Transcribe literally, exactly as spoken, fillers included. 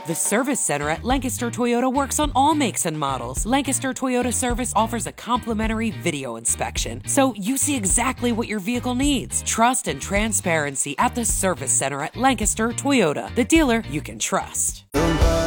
The Service Center at Lancaster Toyota works on all makes and models. Lancaster Toyota Service offers a complimentary video inspection, so you see exactly what your vehicle needs. Trust and transparency at the Service Center at Lancaster Toyota, the dealer you can trust.